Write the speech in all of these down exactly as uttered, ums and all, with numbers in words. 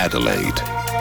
Adelaide.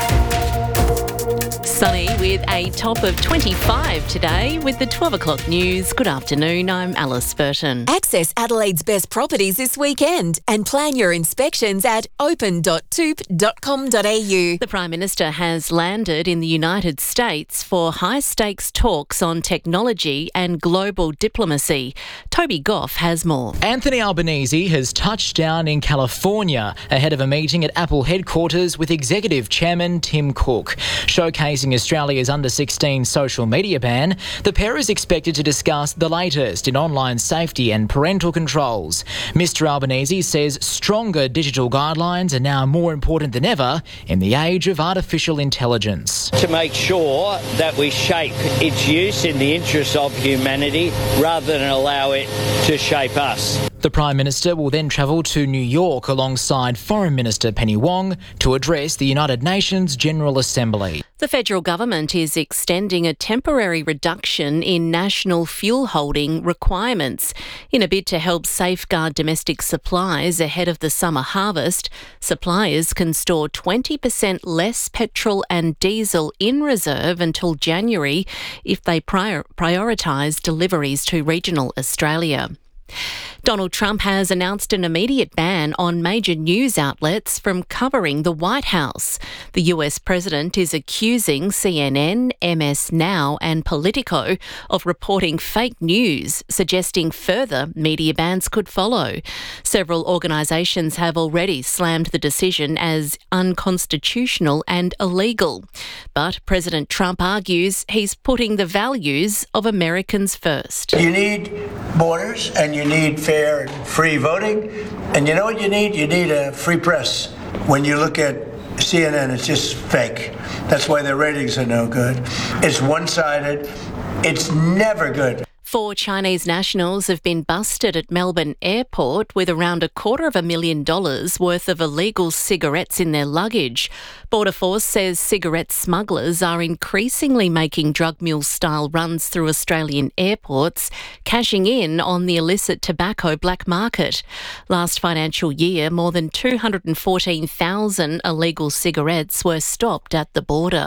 Sunny with a top of twenty-five today with the twelve o'clock news. Good afternoon, I'm Alice Burton. Access Adelaide's best properties this weekend and plan your inspections at open dot toop dot com dot a u. The Prime Minister has landed in the United States for high-stakes talks on technology and global diplomacy. Toby Goff has more. Anthony Albanese has touched down in California ahead of a meeting at Apple headquarters with Executive Chairman Tim Cook. Showcasing Australia's under sixteen social media ban, the pair is expected to discuss the latest in online safety and parental controls. Mister Albanese says stronger digital guidelines are now more important than ever in the age of artificial intelligence. To make sure that we shape its use in the interests of humanity rather than allow it to shape us. The Prime Minister will then travel to New York alongside Foreign Minister Penny Wong to address the United Nations General Assembly. The federal government is extending a temporary reduction in national fuel holding requirements. In a bid to help safeguard domestic supplies ahead of the summer harvest, suppliers can store twenty percent less petrol and diesel in reserve until January if they prior- prioritise deliveries to regional Australia. Donald Trump has announced an immediate ban on major news outlets from covering the White House. The U S president is accusing C N N, M S Now and Politico of reporting fake news, suggesting further media bans could follow. Several organisations have already slammed the decision as unconstitutional and illegal. But President Trump argues he's putting the values of Americans first. You need borders and you need fair and free voting. And you know what you need? You need a free press. When you look at C N N, it's just fake. That's why their ratings are no good. It's one-sided. It's never good. Four Chinese nationals have been busted at Melbourne Airport with around a quarter of a million dollars worth of illegal cigarettes in their luggage. Border Force says cigarette smugglers are increasingly making drug mule-style runs through Australian airports, cashing in on the illicit tobacco black market. Last financial year, more than two hundred fourteen thousand illegal cigarettes were stopped at the border.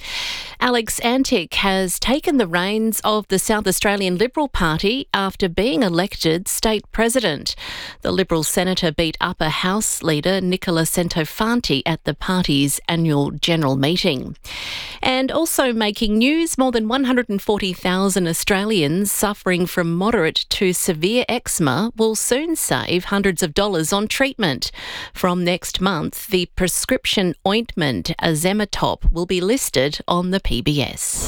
Alex Antic has taken the reins of the South Australian Liberal Party after being elected state president. The Liberal senator beat Upper House leader Nicola Centofanti at the party's annual general meeting. And also making news, more than one hundred forty thousand Australians suffering from moderate to severe eczema will soon save hundreds of dollars on treatment. From next month, the prescription ointment Azematop will be listed on the P B S.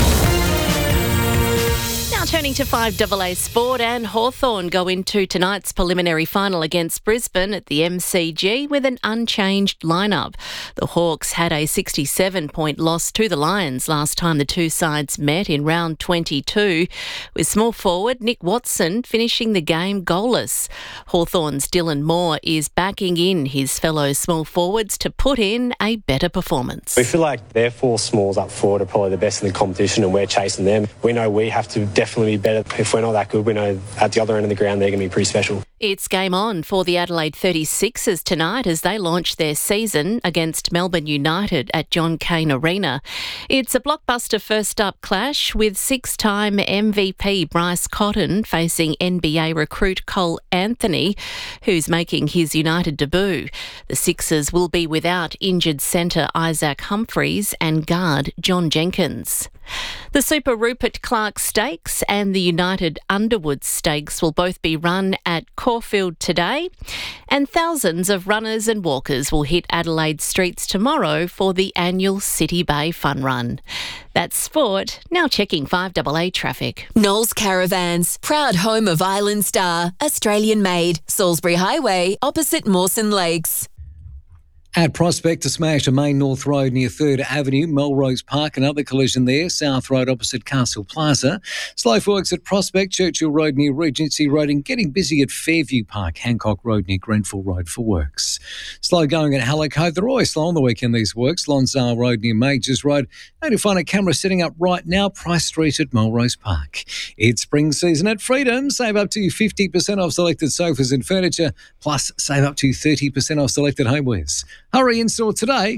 Now turning to five A A Sport, and Hawthorn go into tonight's preliminary final against Brisbane at the M C G with an unchanged lineup. The Hawks had a sixty-seven point loss to the Lions last time the two sides met in round twenty-two, with small forward Nick Watson finishing the game goalless. Hawthorn's Dylan Moore is backing in his fellow small forwards to put in a better performance. We feel like their four smalls up forward are probably the best in the competition and we're chasing them. We know we have to definitely Definitely be better. If we're not that good, we know at the other end of the ground they're going to be pretty special. It's game on for the Adelaide thirty-sixers tonight as they launch their season against Melbourne United at John Cain Arena. It's a blockbuster first-up clash with six-time M V P Bryce Cotton facing N B A recruit Cole Anthony, who's making his United debut. The Sixers will be without injured centre Isaac Humphries and guard John Jenkins. The Super Rupert Clark Stakes and the United Underwood Stakes will both be run at Caulfield today, and thousands of runners and walkers will hit Adelaide streets tomorrow for the annual City Bay Fun Run. That's sport. Now checking five A A traffic. Knowles Caravans, proud home of Island Star, Australian made, Salisbury Highway, opposite Mawson Lakes. At Prospect, a smash to Main North Road near third Avenue, Melrose Park, another collision there, South Road opposite Castle Plaza. Slow works at Prospect, Churchill Road near Regency Road, and getting busy at Fairview Park, Hancock Road near Grenfell Road for works. Slow going at Hallow Cove. They're always slow on the weekend, these works. Lonsdale Road near Majors Road. And to find a camera setting up right now, Price Street at Melrose Park. It's spring season at Freedom. Save up to fifty percent off selected sofas and furniture, plus save up to thirty percent off selected homewares. Hurry in store today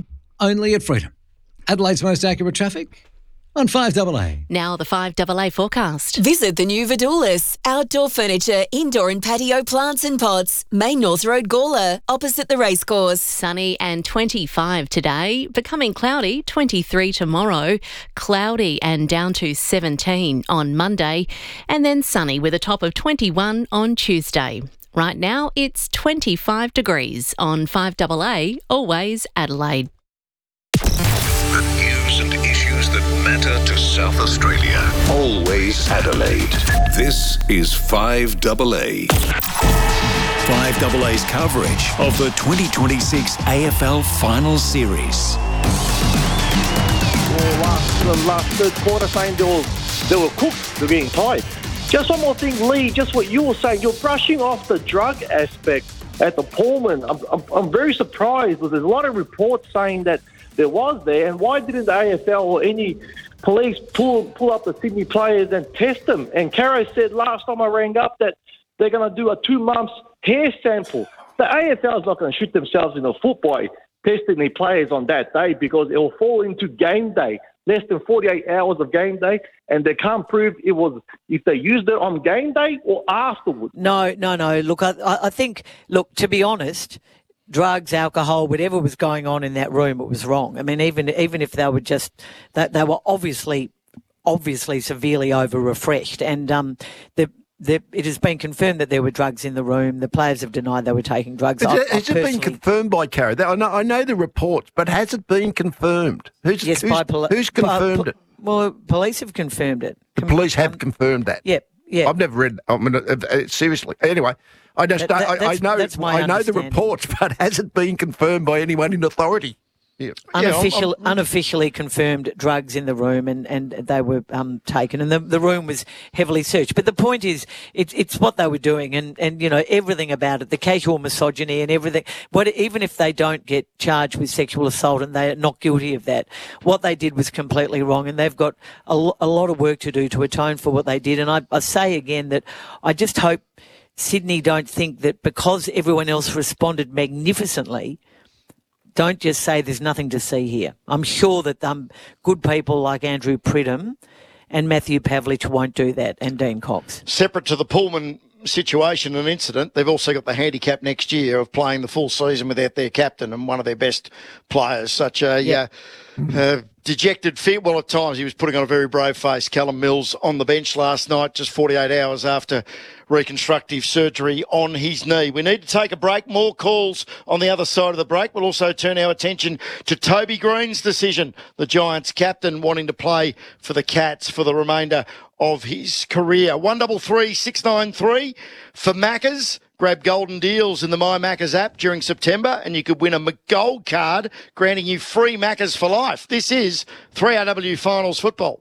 only at Freedom. Adelaide's most accurate traffic on five A A. Now the five A A forecast. Visit the new Vidoulis, outdoor furniture, indoor and patio plants and pots, Main North Road, Gawler, opposite the racecourse. Sunny and twenty-five today, becoming cloudy, twenty-three tomorrow, cloudy and down to seventeen on Monday, and then sunny with a top of twenty-one on Tuesday. Right now it's twenty-five degrees on five A A, always Adelaide. The news and issues that matter to South Australia. Always Adelaide. This is five A A. five A A's coverage of the twenty twenty-six A F L Final Series. Well, last, the last third quarter saying they were, they were cooked, they're getting tired. Just one more thing, Lee, just what you were saying, you're brushing off the drug aspect at the Pullman. I'm, I'm, I'm very surprised because there's a lot of reports saying that there was there, and why didn't the A F L or any police pull pull up the Sydney players and test them? And Caro said last time I rang up that they're going to do a two months hair sample. The A F L is not going to shoot themselves in the foot by testing the players on that day because it will fall into game day, less than forty-eight hours of game day, and they can't prove it was if they used it on game day or afterwards. No, no, no. Look, I, I think, look, to be honest, drugs, alcohol, whatever was going on in that room, it was wrong. I mean, even even if they were just, that they were obviously, obviously severely over-refreshed. And um, the, the, it has been confirmed that there were drugs in the room. The players have denied they were taking drugs. Has, I, it, has I it been confirmed by Caro? I know, I know the reports, but has it been confirmed? Who's, yes, who's, by poli- who's confirmed by, it? Well, police have confirmed it. The police have um, confirmed that? Yep. Yeah. I've never read, I mean, uh, uh, seriously. Anyway, I just that, that, I, I know that's my I know the reports, but has it been confirmed by anyone in authority? Yeah. Unofficial, yeah, I'm, I'm, unofficially confirmed drugs in the room, and, and they were um, taken, and the, the room was heavily searched. But the point is, it's it's what they were doing, and, and you know everything about it, the casual misogyny and everything. What even if they don't get charged with sexual assault and they are not guilty of that? What they did was completely wrong, and they've got a, a lot of work to do to atone for what they did. And I, I say again that I just hope Sydney don't think that because everyone else responded magnificently, don't just say there's nothing to see here. I'm sure that um, good people like Andrew Pridham and Matthew Pavlich won't do that, and Dean Cox. Separate to the Pullman situation and incident, they've also got the handicap next year of playing the full season without their captain and one of their best players. Such a yep. uh, uh, dejected fit. Well, at times he was putting on a very brave face. Callum Mills on the bench last night, just forty-eight hours after reconstructive surgery on his knee. We need to take a break. More calls on the other side of the break. We'll also turn our attention to Toby Green's decision, the Giants captain wanting to play for the Cats for the remainder of his career. one double three six nine three for Maccas. Grab golden deals in the My Maccas app during September and you could win a McGold card granting you free Maccas for life. This is three R W Finals football.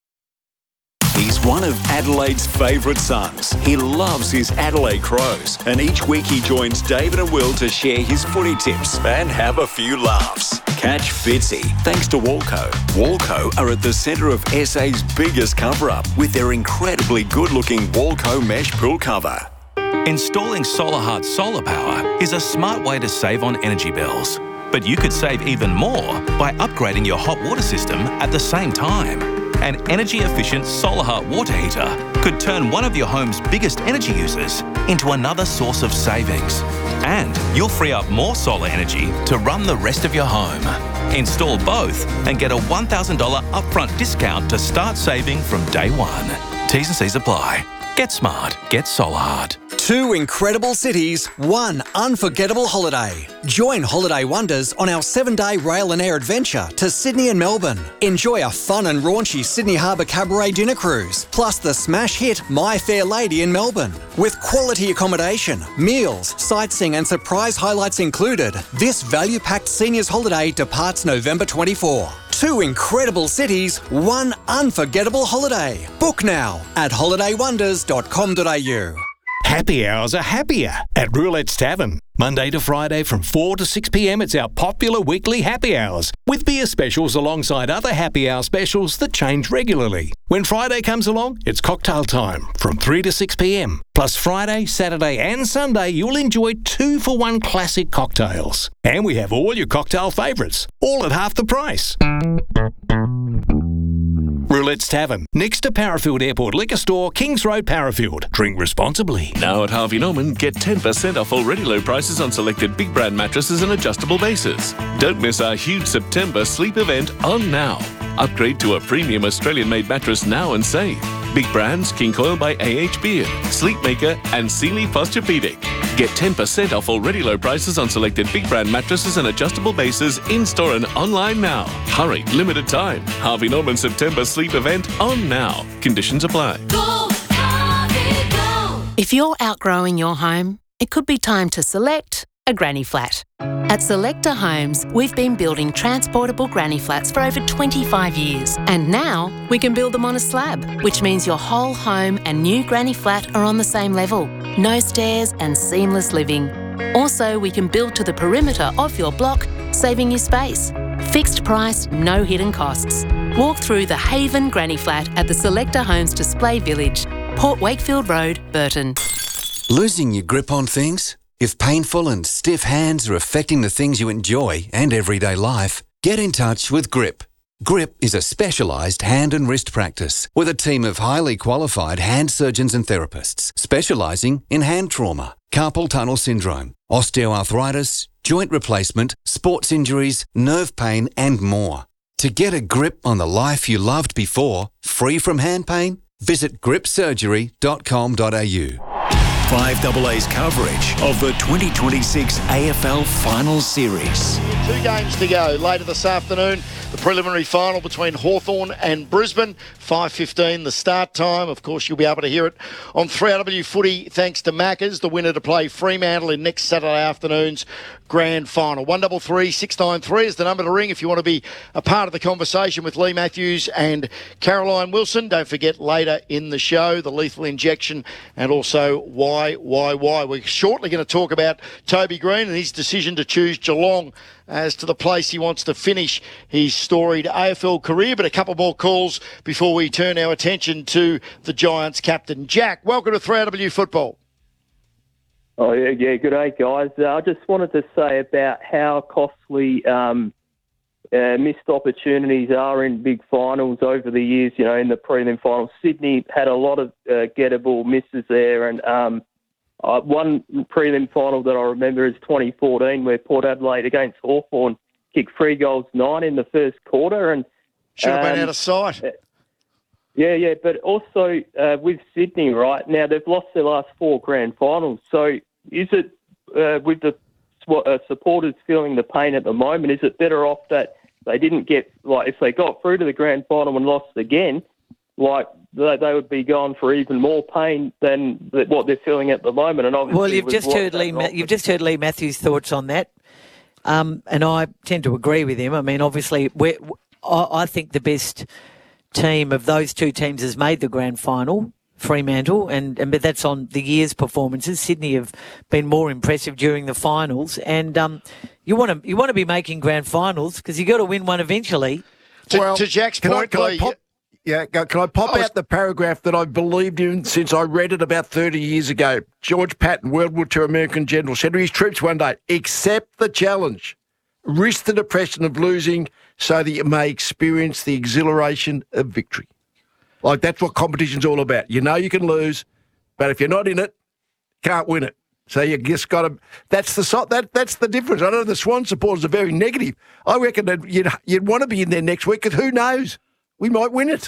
He's one of Adelaide's favourite sons. He loves his Adelaide Crows, and each week he joins David and Will to share his footy tips and have a few laughs. Catch Fitzy thanks to Walco. Walco are at the centre of S A's biggest cover-up with their incredibly good-looking Walco mesh pool cover. Installing SolarHeart solar power is a smart way to save on energy bills. But you could save even more by upgrading your hot water system at the same time. An energy-efficient SolarHeart water heater could turn one of your home's biggest energy users into another source of savings. And you'll free up more solar energy to run the rest of your home. Install both and get a one thousand dollars upfront discount to start saving from day one. T's and C's apply. Get smart. Get SolarHeart. Two incredible cities, one unforgettable holiday. Join Holiday Wonders on our seven-day rail and air adventure to Sydney and Melbourne. Enjoy a fun and raunchy Sydney Harbour Cabaret dinner cruise, plus the smash hit My Fair Lady in Melbourne. With quality accommodation, meals, sightseeing and surprise highlights included, this value-packed seniors holiday departs November twenty-fourth. Two incredible cities, one unforgettable holiday. Book now at holiday wonders dot com dot a u. Happy hours are happier at Roulette's Tavern. Monday to Friday from four to six p m, it's our popular weekly happy hours, with beer specials alongside other happy hour specials that change regularly. When Friday comes along, it's cocktail time from three to six p m. Plus Friday, Saturday and Sunday, you'll enjoy two for one classic cocktails. And we have all your cocktail favourites, all at half the price. Roulette's Tavern, next to Parafield Airport Liquor Store, Kings Road, Parafield. Drink responsibly. Now at Harvey Norman, get ten percent off already low prices on selected big brand mattresses and adjustable bases. Don't miss our huge September sleep event on now. Upgrade to a premium Australian-made mattress now and save. Big brands, King Coil by A H Beard, Sleepmaker and Sealy Posturepedic. Get ten percent off already low prices on selected big brand mattresses and adjustable bases in-store and online now. Hurry, limited time. Harvey Norman September sleep event on now. Conditions apply. Go, Harvey, go. If you're outgrowing your home, it could be time to select a granny flat. At Selecta Homes, we've been building transportable granny flats for over twenty-five years. And now we can build them on a slab, which means your whole home and new granny flat are on the same level. No stairs and seamless living. Also, we can build to the perimeter of your block, saving you space. Fixed price, no hidden costs. Walk through the Haven Granny Flat at the Selecta Homes Display Village, Port Wakefield Road, Burton. Losing your grip on things? If painful and stiff hands are affecting the things you enjoy and everyday life, get in touch with Grip. Grip is a specialised hand and wrist practice with a team of highly qualified hand surgeons and therapists specialising in hand trauma, carpal tunnel syndrome, osteoarthritis, joint replacement, sports injuries, nerve pain and more. To get a grip on the life you loved before, free from hand pain, visit grip surgery dot com dot a u. five A A's coverage of the twenty twenty-six A F L Final Series. Two games to go. Later this afternoon, the preliminary final between Hawthorn and Brisbane. five fifteen the start time. Of course, you'll be able to hear it on three R W Footy thanks to Maccas, the winner to play Fremantle in next Saturday afternoon's grand final. one three three six nine three is the number to ring if you want to be a part of the conversation with Lee Matthews and Caroline Wilson. Don't forget later in the show, the lethal injection and also why, why, why. We're shortly going to talk about Toby Green and his decision to choose Geelong as to the place he wants to finish his storied A F L career. But a couple more calls before we turn our attention to the Giants captain. Jack, welcome to three R W Football. Oh, yeah, yeah. Good day, guys. Uh, I just wanted to say about how costly um, uh, missed opportunities are in big finals over the years, you know, in the prelim finals. Sydney had a lot of uh, gettable misses there, and um, uh, one prelim final that I remember is twenty fourteen, where Port Adelaide against Hawthorn kicked three goals, nine in the first quarter. And should have been um, out of sight. Yeah, yeah, but also uh, with Sydney, right, now they've lost their last four grand finals. So is it, uh, with the uh, supporters feeling the pain at the moment, is it better off that they didn't get, like, if they got through to the grand final and lost again, like, they, they would be going for even more pain than what they're feeling at the moment? And obviously, well, you've just heard Lee. Ma- you've just heard Lee Matthews' thoughts on that, um, and I tend to agree with him. I mean, obviously, we're, I, I think the best team of those two teams has made the grand final, Fremantle, and, and but that's on the year's performances. Sydney have been more impressive during the finals, and um, you want to you want to be making grand finals because you got to win one eventually. To, well, to Jack's can point, I, can Lee, I pop, yeah, can I pop was, out the paragraph that I've believed in since I read it about thirty years ago? George Patton, World War Two American general, said to his troops one day, "Accept the challenge, risk the depression of losing, so that you may experience the exhilaration of victory." Like, that's what competition's all about. You know you can lose, but if you're not in it, can't win it. So you just got to. That's the that that's the difference. I know the Swan supporters are very negative. I reckon that you'd you'd want to be in there next week, because who knows? We might win it.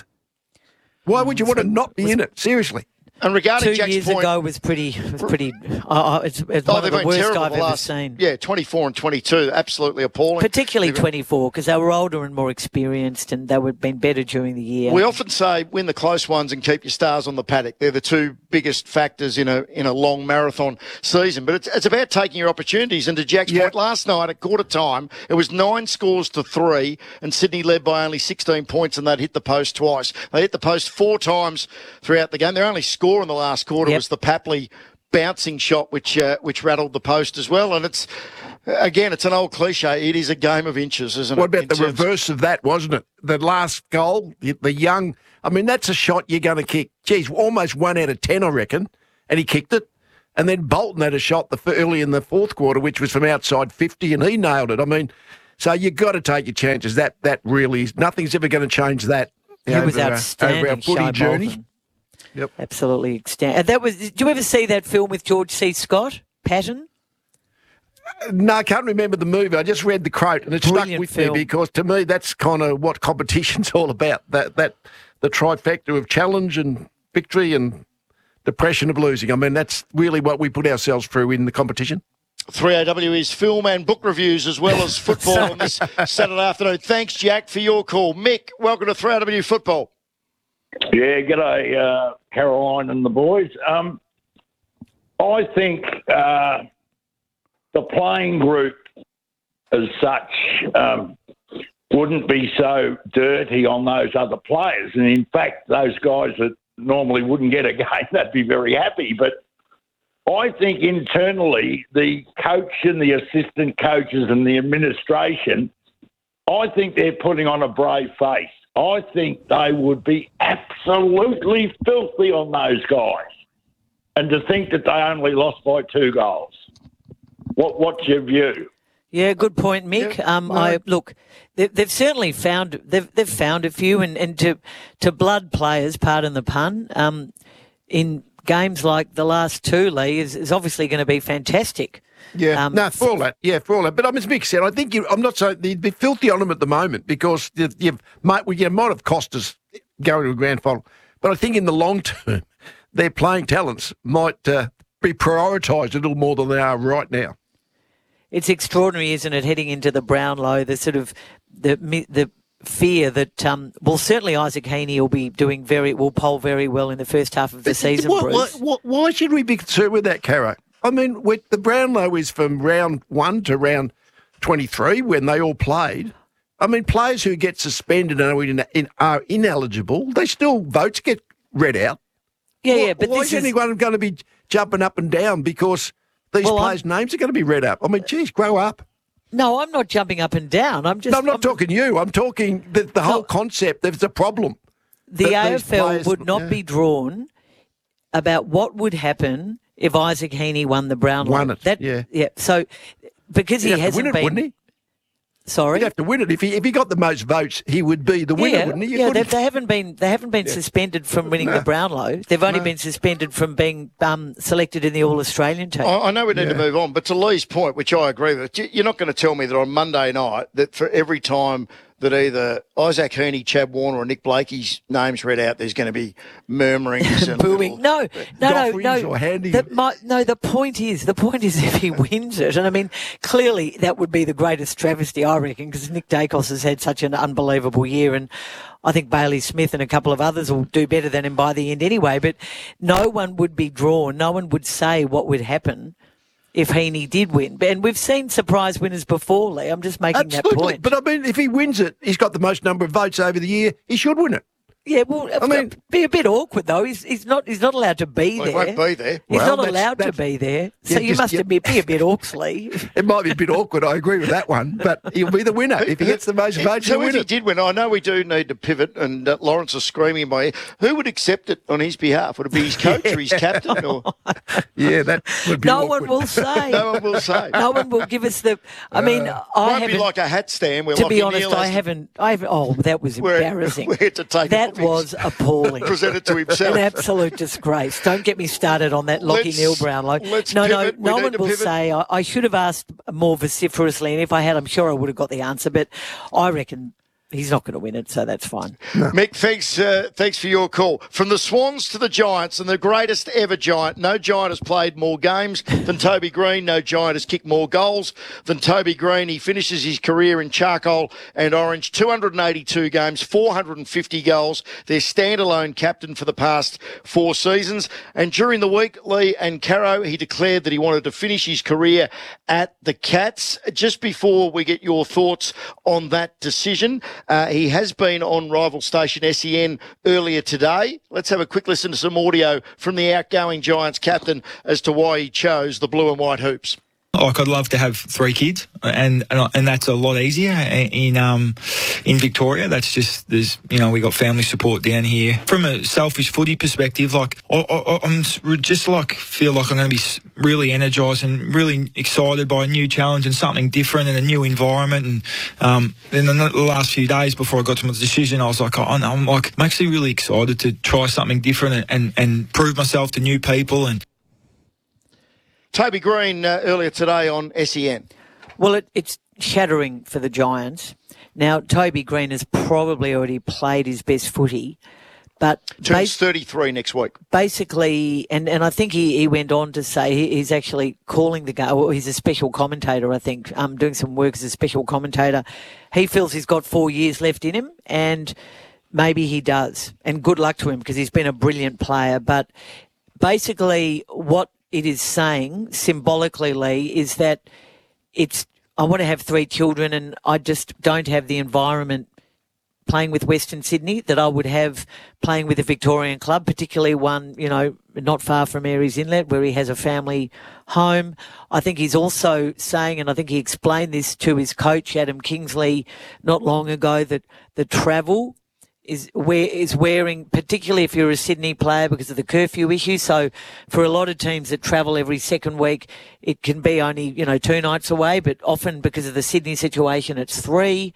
Why would you want to not be in it? Seriously. And regarding Two Jack's years point, ago was pretty, was pretty. Uh, it's it's oh, one of the been worst terrible I've the ever last, seen. Yeah, twenty-four and twenty-two, absolutely appalling. Particularly twenty-four, because they were older and more experienced, and they would have been better during the year. We often say win the close ones and keep your stars on the paddock. They're the two biggest factors in a in a long marathon season. But it's it's about taking your opportunities. And to Jack's yeah. point, last night at quarter time, it was nine scores to three, and Sydney led by only sixteen points, and they'd hit the post twice. They hit the post four times throughout the game. Their only score in the last quarter yep. was the Papley bouncing shot which uh, which rattled the post as well. And it's, again, it's an old cliche. It is a game of inches, isn't what it? What about the reverse of that, wasn't it? The last goal, the, the young, I mean, that's a shot you're going to kick. Geez, almost one out of ten, I reckon, and he kicked it. And then Bolton had a shot the, early in the fourth quarter, which was from outside fifty, and he nailed it. I mean, so you've got to take your chances. That that really is, nothing's ever going to change that. He over, was outstanding, uh, over our footy Shai journey. Bolton. Yep. Absolutely outstanding. And that was. Did you ever see that film with George C. Scott, Patton? No, I can't remember the movie. I just read the quote, and it Brilliant stuck with film. me because to me that's kind of what competition's all about. That that the trifecta of challenge and victory and depression of losing. I mean, that's really what we put ourselves through in the competition. three A W is film and book reviews as well as football on this Saturday afternoon. Thanks, Jack, for your call. Mick, welcome to three A W Football. Yeah, g'day, uh, Caroline and the boys. Um, I think uh, the playing group as such um, wouldn't be so dirty on those other players. And in fact, those guys that normally wouldn't get a game, they'd be very happy. But I think internally, the coach and the assistant coaches and the administration, I think they're putting on a brave face. I think they would be absolutely filthy on those guys. And to think that they only lost by two goals. What What's your view? Yeah, good point, Mick. Yeah, um, no. I look, they've, they've certainly found they've they've found a few, and, and to to blood players, pardon the pun, um, in games like the last two, Lee, is, is obviously going to be fantastic. Yeah, Um, no, for all that. Yeah, for all that. But um, as Mick said, I think you, I'm not so they'd be filthy on them at the moment because you've, you've might well, you might have cost us going to a grand final. But I think in the long term, their playing talents might uh, be prioritised a little more than they are right now. It's extraordinary, isn't it, heading into the Brownlow, the sort of the the fear that um, well, certainly Isaac Heaney will be doing very will poll very well in the first half of the season. Why, Bruce. why, why should we be concerned with that, Caro? I mean, with the Brownlow is from round one to round twenty-three when they all played. I mean, players who get suspended and are, in, in, are ineligible, they still votes get read out. Yeah, why, yeah, but why this is is- anyone going to be jumping up and down because these Well, players' names are going to be read up? I mean, geez, grow up. No, I'm not jumping up and down. I'm just. No, I'm not I'm- talking you. I'm talking the, the whole concept. There's a problem. The that A these F L players- would not yeah. be drawn about what would happen if Isaac Heaney won the Brownlow. Won it, That, yeah. yeah. So because he He'd have to hasn't win it, been. wouldn't he? Sorry. He'd have to win it if he if he got the most votes. He would be the winner, yeah, wouldn't he? You yeah. They, couldn't- they haven't been. They haven't been Yeah. suspended from winning No. the Brownlow. They've only No. been suspended from being um, selected in the All Australian team. I I know we need to move on, but to Lee's point, which I agree with, you- you're not going to tell me that on Monday night that for every time that either Isaac Heaney, Chad Warner or Nick Blakey's names read out, there's going to be murmurings and Booing. No, no, no, Goffreys no. or handing- The, my, no, the point is, the point is if he wins it, and I mean, clearly that would be the greatest travesty, I reckon, because Nick Dacos has had such an unbelievable year, and I think Bailey Smith and a couple of others will do better than him by the end anyway, but no one would be drawn, no one would say what would happen if Heaney did win. And we've seen surprise winners before, Lee. I'm just making that Absolutely. point. But I mean, if he wins it, he's got the most number of votes over the year. He should win it. Yeah, well, I mean, be a bit awkward though. He's he's not he's not allowed to be Well, there. he won't be there. He's Well, not that's- allowed to that's- be there. Yeah, So you just- must yeah. be, be a bit Oxley. It might be a bit awkward. I agree with that one, but he'll be the winner if he gets the most votes. So He'll if win he it. did win, I know we do need to pivot, and uh, Lawrence is screaming in my ear. Who would accept it on his behalf? Would it be his coach or his captain? Or Yeah, that would be. No awkward. one will say. no one will say. No one will give us the. I mean, Uh, I Won't be haven't. like a hat stand where to be Lachie honest, Neal I has to haven't. I haven't. Oh, that was We're- embarrassing. we had to take it that off his- was appalling. present it to himself. An absolute disgrace. Don't get me started on that Lockie Let's- Neal Brownlow. let's No, pivot. no, We no need one to will pivot. say. I, I should have asked more vociferously, and if I had, I'm sure I would have got the answer. But I reckon he's not going to win it, so that's fine. Mick, thanks, uh, thanks for your call. From the Swans to the Giants, and the greatest ever Giant. No Giant has played more games than Toby Green. No Giant has kicked more goals than Toby Green. He finishes his career in charcoal and orange. two hundred eighty-two games, four hundred fifty goals. Their standalone captain for the past four seasons. And during the week, Lee and Caro, he declared that he wanted to finish his career at the Cats. Just before we get your thoughts on that decision, Uh, he has been on rival station S E N earlier today. Let's have a quick listen to some audio from the outgoing Giants captain as to why he chose the blue and white hoops. Like, I'd love to have three kids, and and, and that's a lot easier in um in Victoria. That's just, there's, you know, we got family support down here. From a selfish footy perspective, like I, I, I'm just like feel like I'm going to be really energised and really excited by a new challenge and something different and a new environment. And um, in the last few days before I got to my decision, I was like, oh, I'm like I'm actually really excited to try something different and and, and prove myself to new people. And Toby Green uh, earlier today on S E N. Well, it, it's shattering for the Giants. Now, Toby Green has probably already played his best footy, but turns thirty-three next week. Basically, and, and I think he, he went on to say he, he's actually calling the game. Well, he's a special commentator, I think, um, doing some work as a special commentator. He feels he's got four years left in him, and maybe he does. And good luck to him, because he's been a brilliant player. But basically, what it is saying symbolically, Lee, is that it's, I want to have three children and I just don't have the environment playing with Western Sydney that I would have playing with a Victorian club, particularly one, you know, not far from Aireys Inlet, where he has a family home. I think he's also saying, and I think he explained this to his coach, Adam Kingsley, not long ago, that the travel is where is wearing, particularly if you're a Sydney player, because of the curfew issue. So for a lot of teams that travel every second week, it can be only, you know, two nights away, but often because of the Sydney situation, it's three.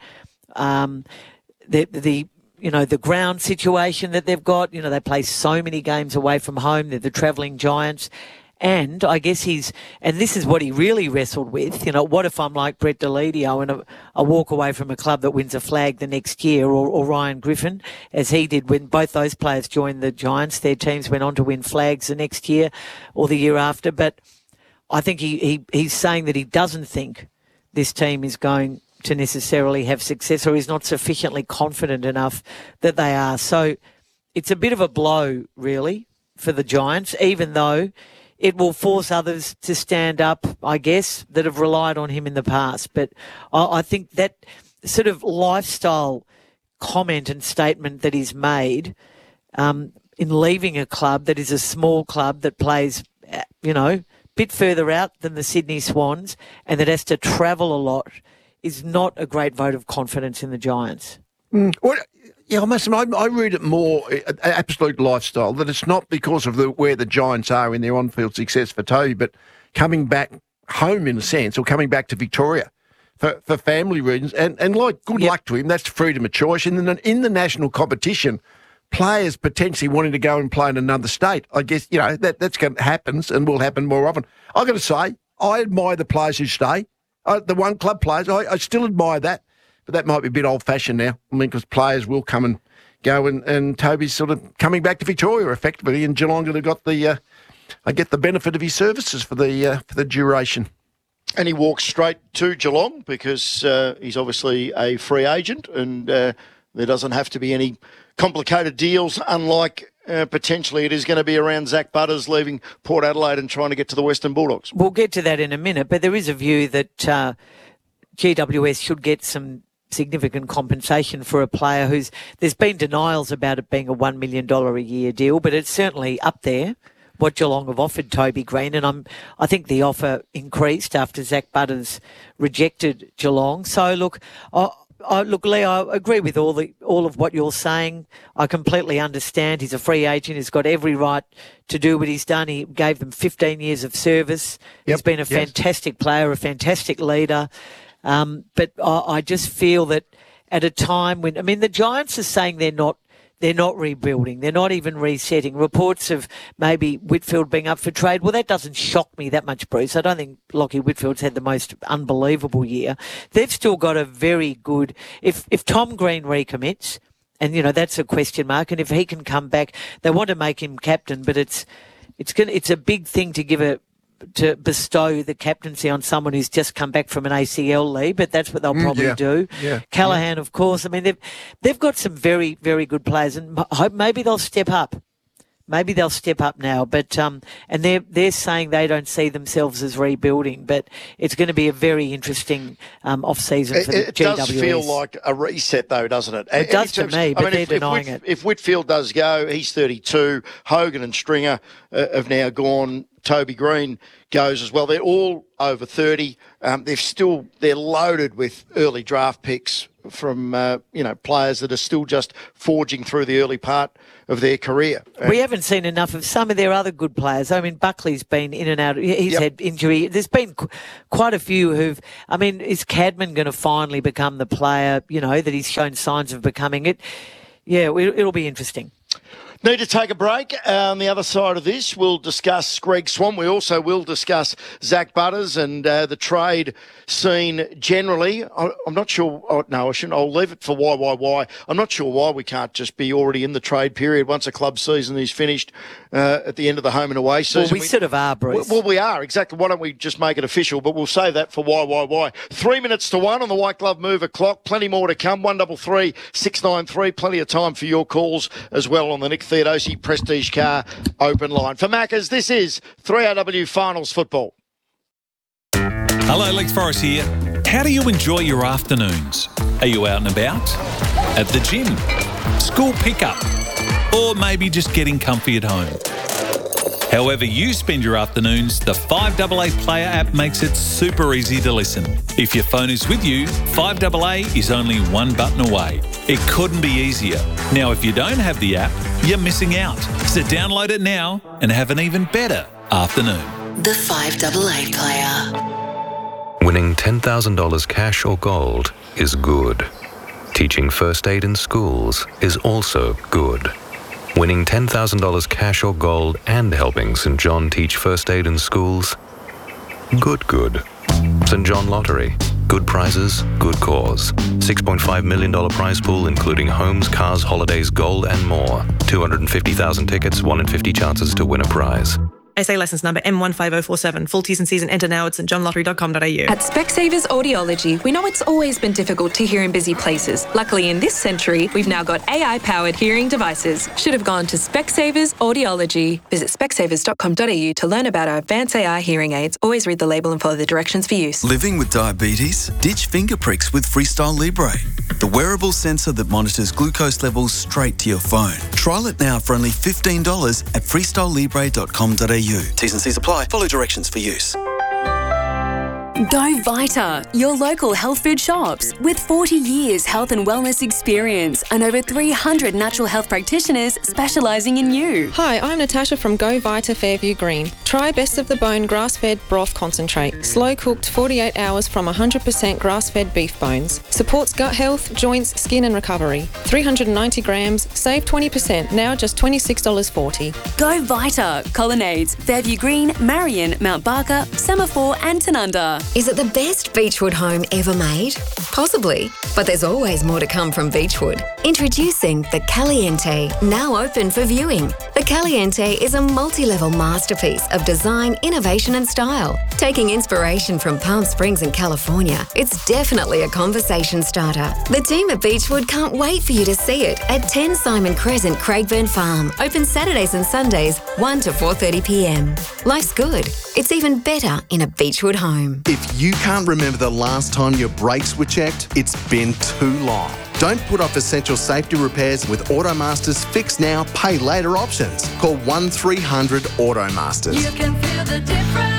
Um, the, the, you know, the ground situation that they've got, you know, they play so many games away from home. They're the travelling Giants. And I guess he's, and this is what he really wrestled with, you know, what if I'm like Brett Deledio and I, I walk away from a club that wins a flag the next year, or, or Ryan Griffin, as he did when both those players joined the Giants. Their teams went on to win flags the next year or the year after. But I think he, he he's saying that he doesn't think this team is going to necessarily have success, or he's not sufficiently confident enough that they are. So it's a bit of a blow, really, for the Giants, even though it will force others to stand up, I guess, that have relied on him in the past. But I, I think that sort of lifestyle comment and statement that he's made um, in leaving a club that is a small club that plays, you know, a bit further out than the Sydney Swans and that has to travel a lot is not a great vote of confidence in the Giants. Mm. Well, yeah, I must admit, I, I read it more uh, absolute lifestyle, that it's not because of the where the Giants are in their on-field success for Toby, but coming back home in a sense, or coming back to Victoria for, for family reasons. And, and like, good yep. luck to him. That's freedom of choice. And in, in the national competition, players potentially wanting to go and play in another state, I guess, you know, that that's going to happen and will happen more often. I've got to say, I admire the players who stay. I, the one club players, I, I still admire that. But that might be a bit old-fashioned now. I mean, because players will come and go, and, and Toby's sort of coming back to Victoria effectively, and Geelong have got the, uh, I get the benefit of his services for the uh, for the duration. And he walks straight to Geelong because uh, he's obviously a free agent, and uh, there doesn't have to be any complicated deals, unlike uh, potentially it is going to be around Zach Butters leaving Port Adelaide and trying to get to the Western Bulldogs. We'll get to that in a minute, but there is a view that uh, G W S should get some significant compensation for a player who's, there's been denials about it being a one million dollars a year deal, but it's certainly up there, what Geelong have offered Toby Green. And I'm, I think the offer increased after Zach Butters rejected Geelong. So look, I, I, look, Lee, I agree with all the, all of what you're saying. I completely understand. He's a free agent. He's got every right to do what he's done. He gave them fifteen years of service. Yep. He's been a fantastic yes. player, a fantastic leader. Um, but I, I just feel that at a time when, I mean, the Giants are saying they're not, they're not rebuilding. They're not even resetting. Reports of maybe Whitfield being up for trade. Well, that doesn't shock me that much, Bruce. I don't think Lachie Whitfield's had the most unbelievable year. They've still got a very good, if, if Tom Green recommits, and, you know, that's a question mark, and if he can come back, they want to make him captain, but it's, it's gonna, it's a big thing to give a, to bestow the captaincy on someone who's just come back from an A C L leave, but that's what they'll probably mm, yeah. do. Yeah. Callaghan, yeah. of course. I mean, they've they've got some very, very good players, and I hope maybe they'll step up. maybe they'll step up now. But um, and they're they're saying they don't see themselves as rebuilding. But it's going to be a very interesting um, off season for it, the it G W S. It does feel like a reset, though, doesn't it? It does to me, but I mean, they're if, denying if Whit, it. If Whitfield does go, he's thirty-two. Hogan and Stringer uh, have now gone. Toby Green goes as well. They're all over thirty. Um, they're still they're loaded with early draft picks from uh, you know players that are still just forging through the early part of their career. We haven't seen enough of some of their other good players. I mean, Buckley's been in and out. He's yep. had injury. There's been qu- quite a few who've. I mean, is Cadman going to finally become the player? You know that he's shown signs of becoming it. Yeah, it, it'll be interesting. Need to take a break. Uh, on the other side of this, we'll discuss Greg Swan. We also will discuss Zach Butters and uh, the trade scene generally. I, I'm not sure. Oh, no, I shouldn't. I'll leave it for why, why, why. I'm not sure why we can't just be already in the trade period once a club season is finished uh, at the end of the home and away season. Well, we, we sort of are, Bruce. Well, we are, exactly. Why don't we just make it official? But we'll save that for why, why, why. Three minutes to one on the White Glove Mover clock. Plenty more to come. One double three six nine three. Plenty of time for your calls as well on the Nick Theodosi Prestige Car open line. For Maccas, this is three R W Finals football. Hello, Lex Forrest here. How do you enjoy your afternoons? Are you out and about? At the gym? School pickup? Or maybe just getting comfy at home? However you spend your afternoons, the five A A Player app makes it super easy to listen. If your phone is with you, five A A is only one button away. It couldn't be easier. Now, if you don't have the app, you're missing out. So download it now and have an even better afternoon. The five A A Player. Winning ten thousand dollars cash or gold is good. Teaching first aid in schools is also good. Winning ten thousand dollars cash or gold and helping Saint John teach first aid in schools? Good, good. Saint John Lottery. Good prizes, good cause. six point five million dollars prize pool including homes, cars, holidays, gold and more. two hundred fifty thousand tickets, one in fifty chances to win a prize. S A licence number M one five zero four seven. Full T's and C's and enter now at st john lottery dot com dot a u. At Specsavers Audiology, we know it's always been difficult to hear in busy places. Luckily, in this century, we've now got A I-powered hearing devices. Should have gone to Specsavers Audiology. Visit specsavers dot com dot a u to learn about our advanced A I hearing aids. Always read the label and follow the directions for use. Living with diabetes? Ditch finger pricks with Freestyle Libre, the wearable sensor that monitors glucose levels straight to your phone. Trial it now for only fifteen dollars at freestyle libre dot com dot a u. T's and C's apply. Follow directions for use. Go Vita, your local health food shops. With forty years health and wellness experience and over three hundred natural health practitioners specialising in you. Hi, I'm Natasha from Go Vita Fairview Green. Try Best of the Bone grass-fed broth concentrate. Slow-cooked forty-eight hours from one hundred percent grass-fed beef bones. Supports gut health, joints, skin and recovery. three hundred ninety grams, save twenty percent, now just twenty-six dollars forty. Go Vita, Colonnades, Fairview Green, Marion, Mount Barker, Semaphore and Tanunda. Is it the best Beechwood home ever made? Possibly, but there's always more to come from Beechwood. Introducing the Caliente, now open for viewing. The Caliente is a multi-level masterpiece of design, innovation and style. Taking inspiration from Palm Springs in California, it's definitely a conversation starter. The team at Beechwood can't wait for you to see it at ten Simon Crescent, Craigburn Farm. Open Saturdays and Sundays, one to four thirty p m. Life's good. It's even better in a Beechwood home. If you can't remember the last time your brakes were checked, it's been too long. Don't put off essential safety repairs with Automaster's Fix Now, Pay Later options. Call one three hundred Automasters. You can feel the difference.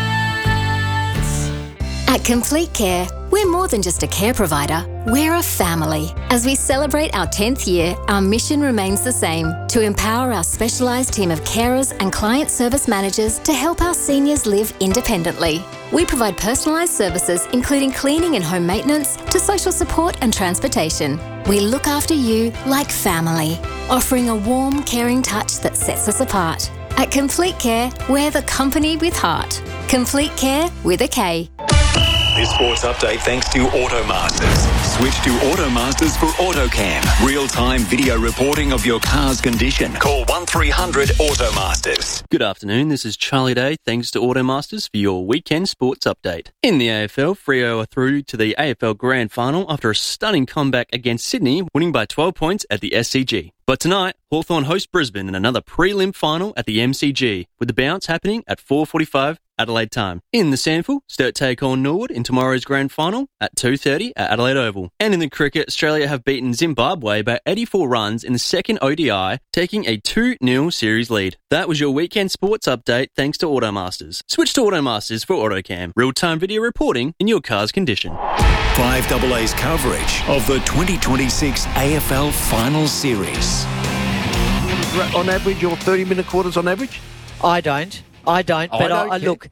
At Complete Care, we're more than just a care provider, we're a family. As we celebrate our tenth year, our mission remains the same, to empower our specialised team of carers and client service managers to help our seniors live independently. We provide personalised services including cleaning and home maintenance to social support and transportation. We look after you like family, offering a warm, caring touch that sets us apart. At Complete Care, we're the company with heart. Complete Care with a K. This sports update thanks to Automasters. Switch to Automasters for AutoCam. Real-time video reporting of your car's condition. Call one three hundred Automasters. Good afternoon, this is Charlie Day. Thanks to Automasters for your weekend sports update. In the A F L, Freo are through to the A F L Grand Final after a stunning comeback against Sydney, winning by twelve points at the S C G. But tonight, Hawthorn host Brisbane in another prelim final at the M C G, with the bounce happening at four forty-five Adelaide time. In the Sandful, Sturt take on Norwood in tomorrow's grand final at two thirty at Adelaide Oval. And in the cricket, Australia have beaten Zimbabwe by eighty-four runs in the second O D I, taking a two nil series lead. That was your weekend sports update thanks to Automasters. Switch to Automasters for AutoCam, real-time video reporting in your car's condition. five A A's coverage of the twenty twenty-six A F L Final Series. On average, or thirty-minute quarters on average? I don't. I don't. But I, don't I, I look,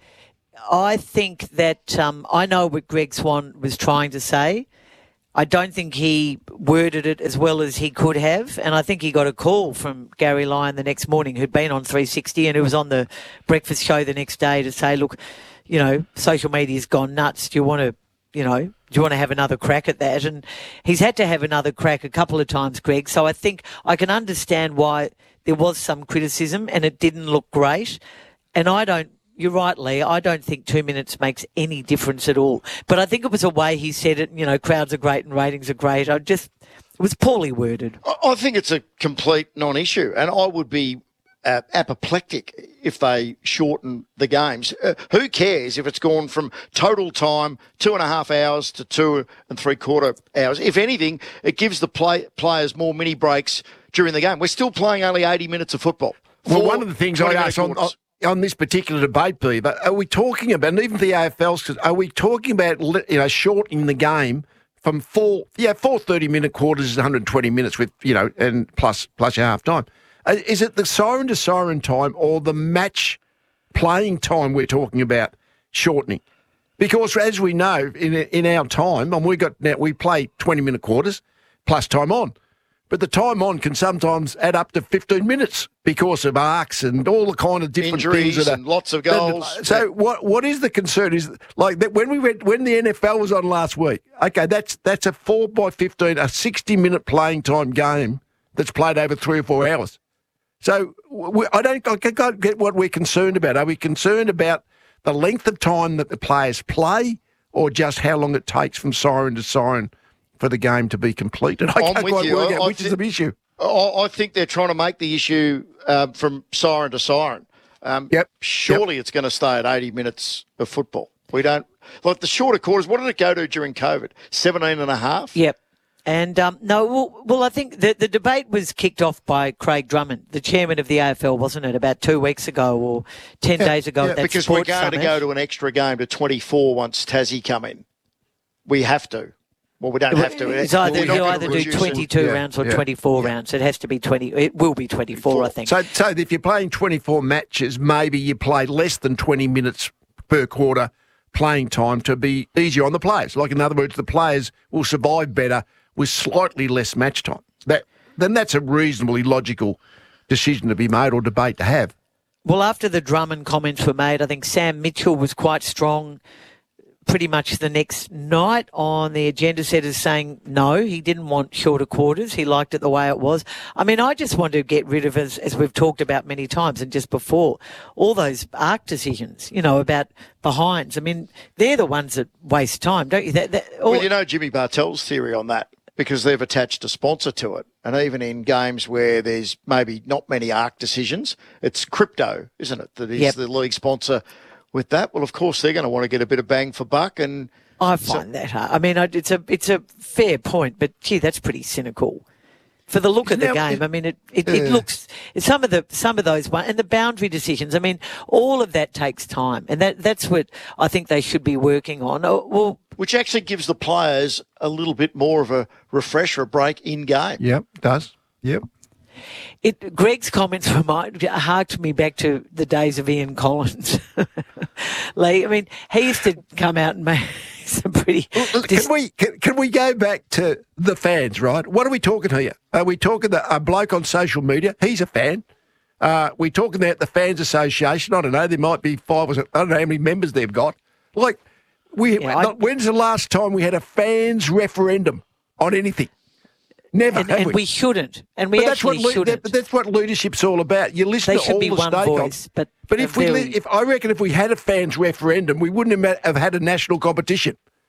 I think that um, I know what Greg Swan was trying to say. I don't think he worded it as well as he could have. And I think he got a call from Gary Lyon the next morning, who'd been on three sixty and who was on the breakfast show the next day, to say, look, you know, social media's gone nuts. Do you want to, you know, do you want to have another crack at that? And he's had to have another crack a couple of times, Greg. So I think I can understand why there was some criticism and it didn't look great. And I don't, you're right, Lee, I don't think two minutes makes any difference at all. But I think it was a way he said it, you know, crowds are great and ratings are great. I just, it was poorly worded. I think it's a complete non-issue. And I would be uh, apoplectic if they shorten the games. Uh, who cares if it's gone from total time, two and a half hours to two and three quarter hours? If anything, it gives the play, players more mini breaks during the game. We're still playing only eighty minutes of football. Well, one of the things I asked on, on, on this particular debate, Billy, but are we talking about, and even the A F L's, are we talking about, you know, shortening the game from four, yeah, four thirty-minute quarters is one hundred twenty minutes with, you know, and plus plus your half time. Is it the siren to siren time or the match playing time we're talking about shortening? Because as we know, in in our time, and we got now we play twenty minute quarters plus time on. But the time on can sometimes add up to fifteen minutes because of arcs and all the kind of different injuries things that are, and lots of goals. So yeah. what what is the concern? Is like that when we went when the N F L was on last week? Okay, that's that's a four by fifteen, a sixty minute playing time game that's played over three or four hours. So we, I don't I can't get what we're concerned about. Are we concerned about the length of time that the players play, or just how long it takes from siren to siren for the game to be completed? I I'm can't with quite you. work out I which think, is the issue. I, I think they're trying to make the issue uh, from siren to siren. Um, yep. Surely yep. it's going to stay at eighty minutes of football. We don't like the shorter quarters. What did it go to during COVID? seventeen and a half? Yep. And um, no, well, well, I think the, the debate was kicked off by Craig Drummond, the chairman of the A F L, wasn't it, about two weeks ago or ten yeah, days ago? Yeah, at that because we're sports going summit. to go to an extra game to twenty-four once Tassie come in. We have to. Well, we don't have to. It's either, you either do twenty-two yeah, rounds or yeah, twenty-four yeah. rounds. It has to be twenty. It will be twenty-four, I think. So, so if you're playing twenty-four matches, maybe you play less than twenty minutes per quarter playing time to be easier on the players. Like, in other words, the players will survive better with slightly less match time. That then that's a reasonably logical decision to be made or debate to have. Well, after the Drummond comments were made, I think Sam Mitchell was quite strong pretty much the next night on the agenda setters, saying no, he didn't want shorter quarters. He liked it the way it was. I mean, I just want to get rid of, as, as we've talked about many times and just before, all those ARC decisions, you know, about behinds. I mean, they're the ones that waste time, don't you? That, that, all... Well, you know Jimmy Bartell's theory on that, because they've attached a sponsor to it. And even in games where there's maybe not many ARC decisions, it's crypto, isn't it, that is yep. the league sponsor with that. Well, of course, they're going to want to get a bit of bang for buck. And I find so, that hard. I mean, it's a it's a fair point, but, gee, that's pretty cynical. For the look of the game, I mean, it, it, it looks some of the some of those one and the boundary decisions. I mean, all of that takes time, and that that's what I think they should be working on. Oh, well, which actually gives the players a little bit more of a refresher, a break in game. Yep, does. Yep. It, Greg's comments remind, harked me back to the days of Ian Collins. Lee, I mean, he used to come out and make some pretty... Well, can, we, can, can we go back to the fans, right? What are we talking here? Are we talking the, a bloke on social media? He's a fan. Uh, we talking about the Fans Association. I don't know, there might be five or six, I don't know how many members they've got. Like, we. Yeah, not, when's the last time we had a fans referendum on anything? Never, and, and we? we shouldn't, and we but actually that's what, shouldn't. That, that's what leadership's all about. You listen they to all be the one stakeholders. Voice, but but if very... we, if I reckon, if we had a fans referendum, we wouldn't have had a national competition.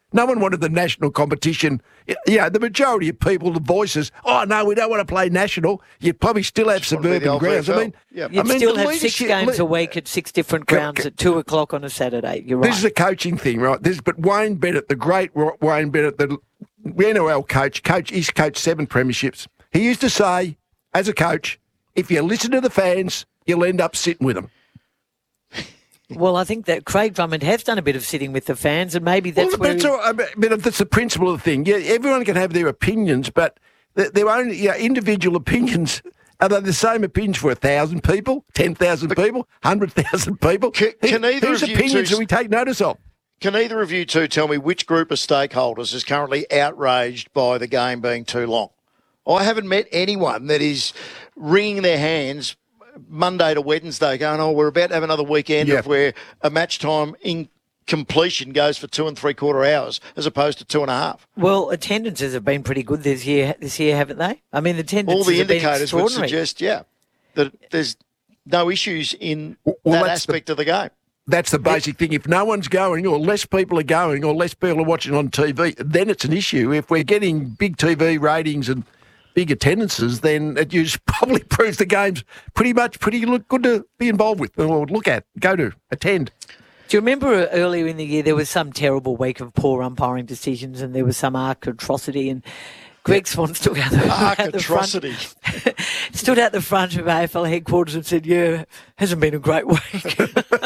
No one wanted the national competition. Yeah, the majority of people, the voices, oh, no, we don't want to play national. You'd probably still have suburban grounds. I mean, yep. You'd I mean, still the have six leadership- games le- a week at six different grounds at two o'clock on a Saturday. You're right. This is a coaching thing, right? This, but Wayne Bennett, the great Wayne Bennett, the N R L coach, coach, he's coached seven premierships. He used to say, as a coach, if you listen to the fans, you'll end up sitting with them. Well, I think that Craig Drummond has done a bit of sitting with the fans, and maybe that's well, where that's he- all, I mean, that's the principle of the thing. Yeah, everyone can have their opinions, but they're, they're only you know, individual opinions. Are they the same opinions for a thousand people, ten thousand people, hundred thousand people? Can, can either Whose of you opinions two, do we take notice of? Can either of you two tell me which group of stakeholders is currently outraged by the game being too long? I haven't met anyone that is wringing their hands Monday to Wednesday going, oh, we're about to have another weekend Yep. of where a match time in completion goes for two and three quarter hours as opposed to two and a half. Well, attendances have been pretty good this year, this year, haven't they? I mean, the attendances All the have been indicators would extraordinary. suggest, yeah, that there's no issues in Well, that that's the- aspect of the game. That's the basic thing. If no one's going, or less people are going, or less people are watching on T V, then it's an issue. If we're getting big T V ratings and big attendances, then it just probably proves the game's pretty much pretty look good to be involved with, or look at, go to, attend. Do you remember earlier in the year there was some terrible week of poor umpiring decisions, and there was some arc atrocity, and Greg Swan stood out the, Arc out the front, atrocity. stood out the front of A F L headquarters and said, "Yeah, hasn't been a great week."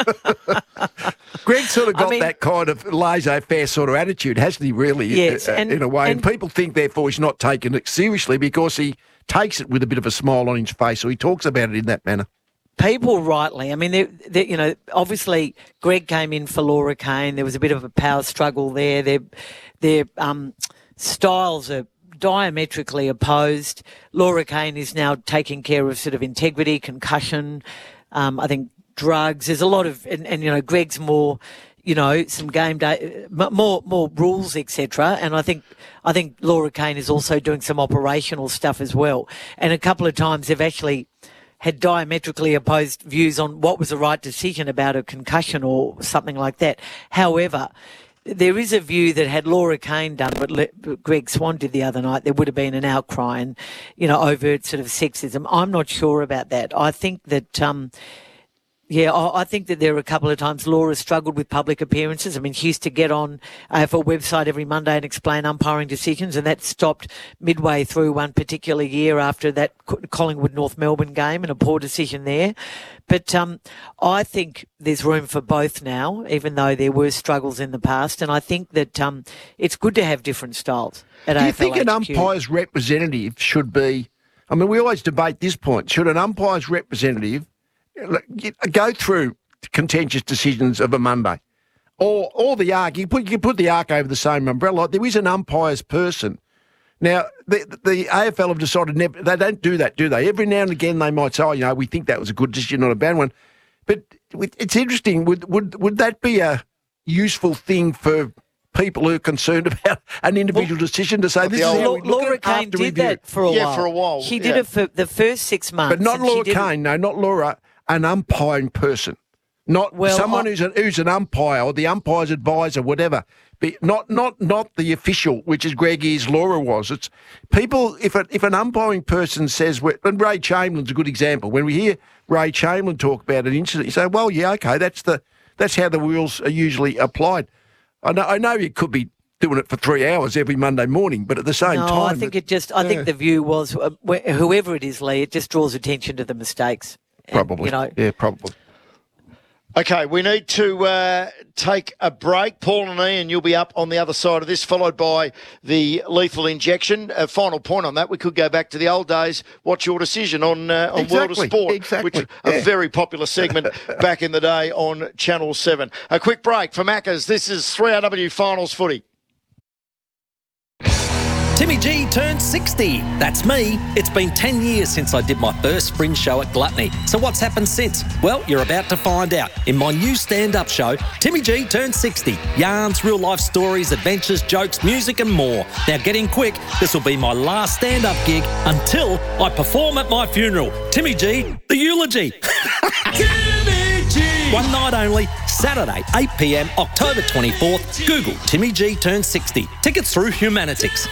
Greg sort of I got mean- that kind of laissez-faire sort of attitude, hasn't he, really, Yes, uh, and- in a way? And, and- people think, therefore, he's not taking it seriously because he takes it with a bit of a smile on his face, so he talks about it in that manner. People rightly. I mean, they, they, you know, obviously Greg came in for Laura Kane. There was a bit of a power struggle there. Their, their um, styles are diametrically opposed. Laura Kane is now taking care of sort of integrity, concussion, um, I think drugs. There's a lot of, and, and you know, Greg's more, you know, some game day, m- more more rules, et cetera. And I think I think Laura Kane is also doing some operational stuff as well. And a couple of times they've actually had diametrically opposed views on what was the right decision about a concussion or something like that. However, there is a view that had Laura Kane done what Le- Greg Swan did the other night, there would have been an outcry and, you know, overt sort of sexism. I'm not sure about that. I think that, um, yeah, I I think that there were a couple of times Laura struggled with public appearances. I mean, she used to get on A F L website every Monday and explain umpiring decisions, and that stopped midway through one particular year after that Co- Collingwood North Melbourne game and a poor decision there. But um, I think there's room for both now, even though there were struggles in the past, and I think that um, it's good to have different styles at Do you A F L think an H Q. umpire's representative should be, I mean, we always debate this point, should an umpire's representative go through contentious decisions of a Monday? Or or the arc, you, put, you can put the arc over the same umbrella. There is an umpire's person. Now, the, the A F L have decided never, they don't do that, do they? Every now and again they might say, oh, you know, we think that was a good decision, not a bad one. But it's interesting, would would would that be a useful thing for people who are concerned about an individual well, decision to say, this is how we look Laura at Kane after did review? that for a Yeah, while. for a while, She yeah. did it for the first six months. But not and she Laura didn't- Kane, no, not Laura, an umpiring person. Not Well, someone I- who's, a, who's an umpire or the umpire's advisor, whatever. But not not not the official, which is Greg is, Laura was. It's people, if a, if an umpiring person says, and Ray Chamberlain's a good example, when we hear Ray Chamberlain talk about an incident, you say, well, yeah, okay, that's the that's how the rules are usually applied. I know, I know you could be doing it for three hours every Monday morning, but at the same no, time... I think it just. I yeah. think the view was uh, wh- whoever it is, Lee. It just draws attention to the mistakes. And, Probably, you know. yeah, probably. Okay, we need to uh, take a break. Paul and Ian, you'll be up on the other side of this, followed by the lethal injection. A final point on that, we could go back to the old days. What's your decision on uh, on World of Exactly, Sport? exactly, Which yeah. a very popular segment back in the day on Channel seven. A quick break for Maccas. This is three R W Finals footy. Timmy G turned sixty. That's me. It's been ten years since I did my first Fringe show at Gluttony. So what's happened since? Well, you're about to find out in my new stand-up show, Timmy G turned sixty. Yarns, real-life stories, adventures, jokes, music and more. Now get in quick. This will be my last stand-up gig until I perform at my funeral. Timmy G, the eulogy. Timmy G. One night only, Saturday, eight p m, October twenty-fourth. Google Timmy G Turns sixty. Tickets through Humanitics.